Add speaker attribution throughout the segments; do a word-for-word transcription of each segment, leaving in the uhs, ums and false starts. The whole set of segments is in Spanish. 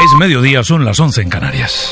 Speaker 1: Es mediodía, son las once en Canarias.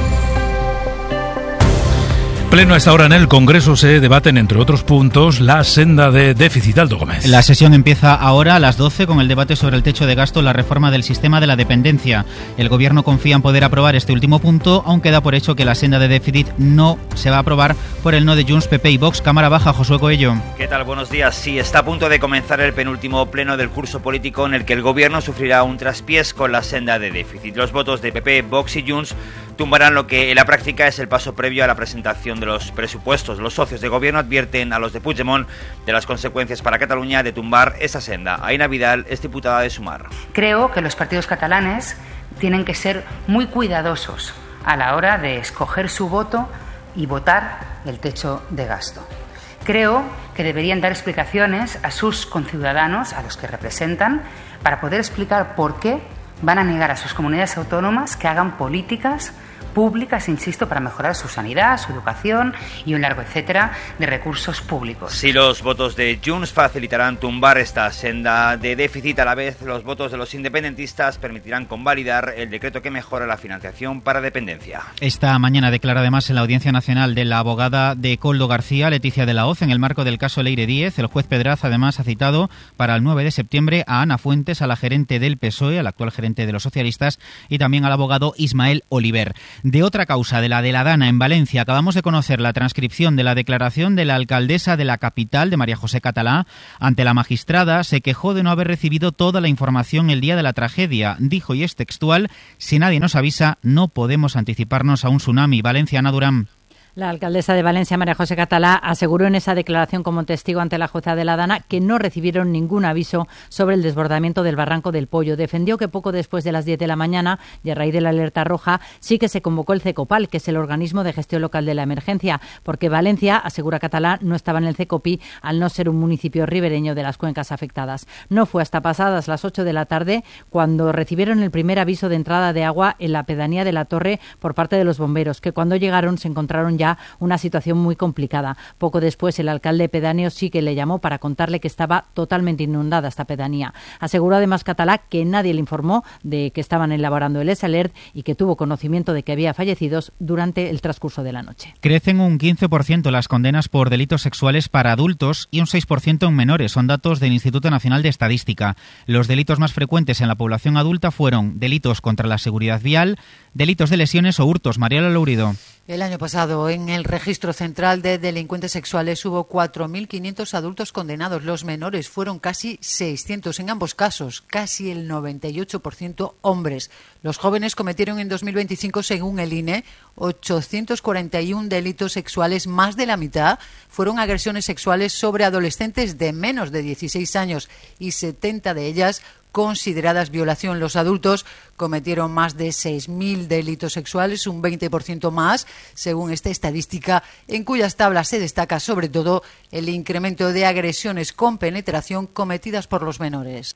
Speaker 1: Pleno a esta hora en el Congreso se debaten, entre otros puntos, la senda de déficit. Aldo Gómez.
Speaker 2: La sesión empieza ahora a las doce con el debate sobre el techo de gasto y la reforma del sistema de la dependencia. El Gobierno confía en poder aprobar este último punto, aunque da por hecho que la senda de déficit no se va a aprobar por el no de Junts, P P y Vox. Cámara Baja, Josué Coello.
Speaker 3: ¿Qué tal? Buenos días. Sí, está a punto de comenzar el penúltimo pleno del curso político en el que el Gobierno sufrirá un traspiés con la senda de déficit. Los votos de P P, Vox y Junts tumbarán lo que en la práctica es el paso previo a la presentación de los presupuestos. Los socios de gobierno advierten a los de Puigdemont de las consecuencias para Cataluña de tumbar esa senda. Aina Vidal es diputada de Sumar.
Speaker 4: Creo que los partidos catalanes tienen que ser muy cuidadosos a la hora de escoger su voto y votar el techo de gasto. Creo que deberían dar explicaciones a sus conciudadanos, a los que representan, para poder explicar por qué van a negar a sus comunidades autónomas que hagan políticas públicas, insisto, para mejorar su sanidad, su educación y un largo etcétera de recursos públicos.
Speaker 3: Si los votos de Junts facilitarán tumbar esta senda de déficit, a la vez los votos de los independentistas permitirán convalidar el decreto que mejora la financiación para dependencia.
Speaker 2: Esta mañana declara además en la Audiencia Nacional de la abogada de Koldo García, Leticia de la Hoz, en el marco del caso Leire Díez. El juez Pedraz además ha citado para el nueve de septiembre a Ana Fuentes, a la gerente del P S O E, al actual gerente de los socialistas, y también al abogado Ismael Oliver. De otra causa, de la de la Dana en Valencia, acabamos de conocer la transcripción de la declaración de la alcaldesa de la capital, de María José Catalá. Ante la magistrada se quejó de no haber recibido toda la información el día de la tragedia. Dijo, y es textual: si nadie nos avisa, no podemos anticiparnos a un tsunami. Valencia, Ana Durán.
Speaker 5: La alcaldesa de Valencia, María José Catalá, aseguró en esa declaración como testigo ante la jueza de la Dana que no recibieron ningún aviso sobre el desbordamiento del Barranco del Pollo. Defendió que poco después de las diez de la mañana, y a raíz de la alerta roja, sí que se convocó el CECOPAL, que es el organismo de gestión local de la emergencia, porque Valencia, asegura Catalá, no estaba en el CECOPI al no ser un municipio ribereño de las cuencas afectadas. No fue hasta pasadas las ocho de la tarde cuando recibieron el primer aviso de entrada de agua en la pedanía de la Torre por parte de los bomberos, que cuando llegaron se encontraron ya una situación muy complicada. Poco después el alcalde pedáneo sí que le llamó para contarle que estaba totalmente inundada esta pedanía. Aseguró además Catalá que nadie le informó de que estaban elaborando el S-Alert y que tuvo conocimiento de que había fallecidos durante el transcurso de la noche.
Speaker 2: Crecen un quince por ciento las condenas por delitos sexuales para adultos y un seis por ciento en menores. Son datos del Instituto Nacional de Estadística. Los delitos más frecuentes en la población adulta fueron delitos contra la seguridad vial, delitos de lesiones o hurtos. Mariela Lourido.
Speaker 6: El año pasado, en el Registro Central de Delincuentes Sexuales hubo cuatro mil quinientos adultos condenados. Los menores fueron casi seiscientos. En ambos casos, casi el noventa y ocho por ciento hombres. Los jóvenes cometieron en dos mil veinticinco, según el I N E, ochocientos cuarenta y uno delitos sexuales. Más de la mitad fueron agresiones sexuales sobre adolescentes de menos de dieciséis años y setenta de ellas consideradas violación. Los adultos cometieron más de seis mil delitos sexuales, un veinte por ciento más, según esta estadística, en cuyas tablas se destaca sobre todo el incremento de agresiones con penetración cometidas por los menores.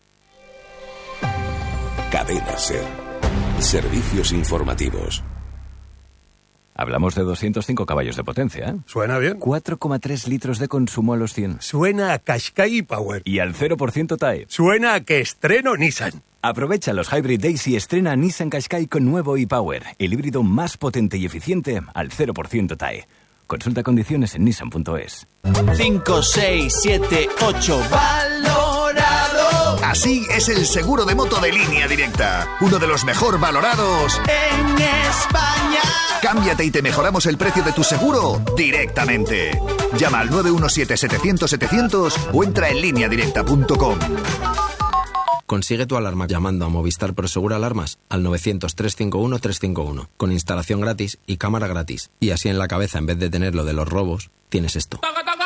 Speaker 7: Cadena SER. Servicios informativos.
Speaker 8: Hablamos de doscientos cinco caballos de potencia, ¿eh?
Speaker 9: Suena bien.
Speaker 8: cuatro coma tres litros de consumo a los cien.
Speaker 9: Suena a Qashqai Power.
Speaker 8: Y al cero por ciento T A E.
Speaker 9: Suena a que estreno Nissan.
Speaker 8: Aprovecha los Hybrid Days y estrena Nissan Qashqai con nuevo e-Power, el híbrido más potente y eficiente al cero por ciento T A E. Consulta condiciones en nissan punto es.
Speaker 10: cinco, seis, siete, ocho valorado.
Speaker 11: Así es el seguro de moto de Línea Directa, uno de los mejor valorados
Speaker 10: en España.
Speaker 11: Cámbiate y te mejoramos el precio de tu seguro directamente. Llama al nueve uno siete, setecientos, setecientos o entra en línea directa punto com.
Speaker 12: Consigue tu alarma llamando a Movistar Prosegur Alarmas al novecientos, trescientos cincuenta y uno, trescientos cincuenta y uno, con instalación gratis y cámara gratis. Y así en la cabeza, en vez de tener lo de los robos, tienes esto.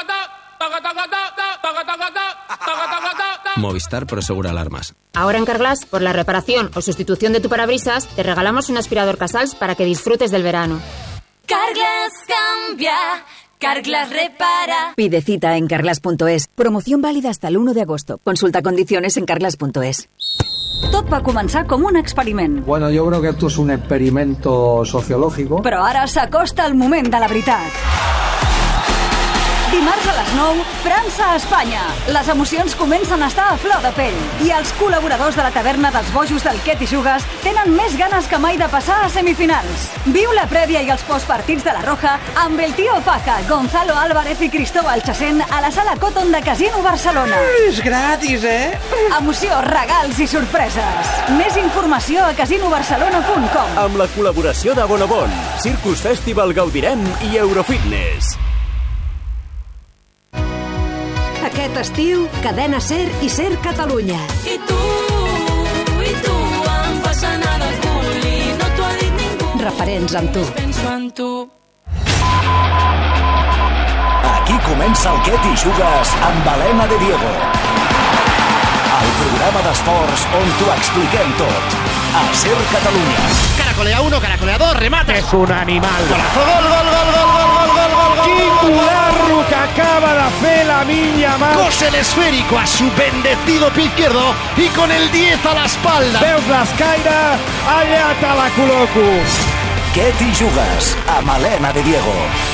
Speaker 12: Movistar Prosegur Alarmas.
Speaker 13: Ahora en Carglass, por la reparación o sustitución de tu parabrisas, te regalamos un aspirador Casals para que disfrutes del verano.
Speaker 14: Carglass cambia, Carglass repara.
Speaker 15: Pide cita en carglass punto es. Promoción válida hasta el uno de agosto. Consulta condiciones en carglass punto es.
Speaker 16: Tot va començar com un experiment.
Speaker 17: Bueno, yo creo que esto es un experimento sociológico.
Speaker 16: Però ara s'acosta el moment de la veritat. Dimarts a les nou, França-Espanya. Les emocions comencen a estar a flor de pell i els col·laboradors de la taverna dels bojos del Quet i Jugues tenen més ganes que mai de passar a semifinals. Viu la prèvia i els postpartits de la Roja amb el Tío Faja, Gonzalo Álvarez i Cristóbal Chasén a la sala Cotton de Casino Barcelona.
Speaker 10: És gratis, eh?
Speaker 16: Emoció, regals i sorpreses. Més informació a casino barcelona punt com.
Speaker 18: Amb la col·laboració de Bonobon, Circus Festival Gaudirem i Eurofitness.
Speaker 19: Aquest estiu, Cadena Ser i Ser Catalunya.
Speaker 14: I tu, i tu, em fas anar de cul i no t'ho ha dit ningú.
Speaker 19: Referents amb tu.
Speaker 14: Penso en tu.
Speaker 8: Aquí comença el Quet i Jugues amb Helena de Diego. El programa d'esports on t'ho expliquem tot. A Ser Catalunya.
Speaker 20: Caracolea uno, caracolea dos, remata.
Speaker 21: Es un animal.
Speaker 20: Golazo, gol, gol, gol, gol, gol, gol, gol, gol, gol.
Speaker 21: Quicularro que acaba de fer Lamine Yamal.
Speaker 20: Cose el esférico a su bendecido pie izquierdo y con el diez a la espalda.
Speaker 21: Veus l'escaire? Allà te la col·loco.
Speaker 8: Quet i Jugues amb Helena de Diego.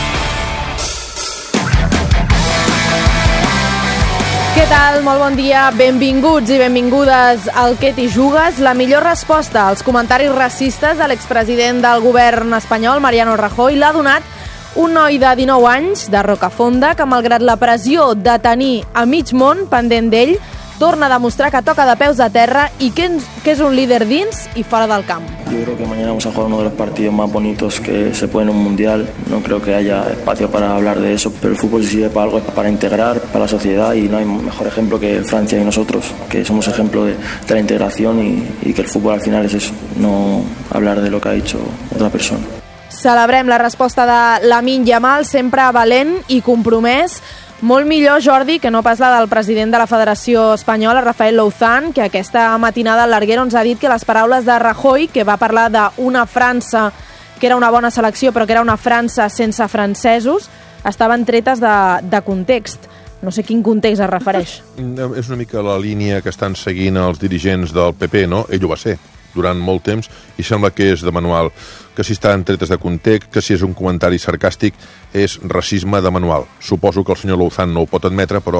Speaker 22: Què tal? Molt bon dia. Benvinguts i benvingudes al Quet i Jugues. La millor resposta als comentaris racistes de l'expresident del govern espanyol, Mariano Rajoy, l'ha donat un noi de dinou anys, de Rocafonda, que malgrat la pressió de tenir a mig món pendent d'ell, torna a demostrar que toca de peus a terra i que, que és un líder dins i fora del camp.
Speaker 23: Yo creo que mañana vamos a jugar uno de los partidos más bonitos que se puede en un mundial. No creo que haya espacio para hablar de eso, pero el fútbol si sirve para algo es para integrar, para la sociedad, y no hay mejor ejemplo que Francia y nosotros, que somos ejemplo de, de la integración y, y que el fútbol al final es eso, no hablar de lo que ha dicho otra persona.
Speaker 22: Celebrem la resposta de Lamine Yamal, sempre valent i compromès. Molt millor, Jordi, que no pas la del president de la Federació Espanyola, Rafael Louzán, que aquesta matinada al Larguero ens ha dit que les paraules de Rajoy, que va parlar d'una França que era una bona selecció però que era una França sense francesos, estaven tretes de, de context. No sé quin context es refereix.
Speaker 24: És una mica la línia que estan seguint els dirigents del P P, no? Ell ho va ser durant molt temps i sembla que és de manual, que si estan tretes de context, que si és un comentari sarcàstic, és racisme de manual. Suposo que el senyor Louzán no ho pot admetre, però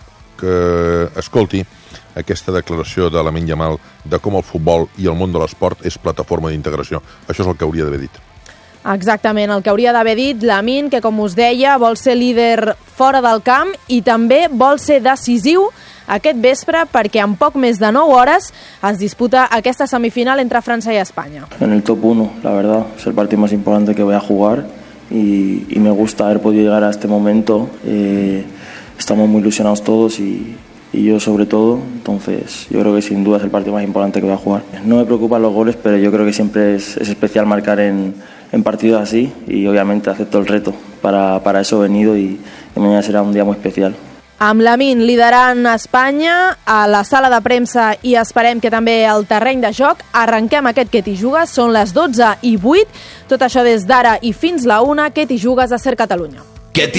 Speaker 24: que escolti aquesta declaració de Lamine Yamal de com el futbol i el món de l'esport és plataforma d'integració. Això és el que hauria d'haver dit.
Speaker 22: Exactament, el que hauria d'haver dit Lamine, que com us deia vol ser líder fora del camp i també vol ser decisiu aquest vespre perquè en poc més de nou hores es disputa aquesta semifinal entre França y España.
Speaker 23: En el top uno, la verdad, es el partido más importante que voy a jugar y, y me gusta haber podido llegar a este momento. Eh, estamos muy ilusionados todos y, y yo sobre todo, entonces yo creo que sin duda es el partido más importante que voy a jugar. No me preocupan los goles, pero yo creo que siempre es, es especial marcar en, en partidos así y obviamente acepto el reto. Para, para eso he venido y, y mañana será un día muy especial.
Speaker 22: Amb Lamine liderant Espanya a la sala de premsa i esperem que també al terreny de joc. Arrenquem aquest Quet i Jugues, són les dotze i vuit. Tot això des d'ara i fins la una, Quet i Jugues a Ser Catalunya.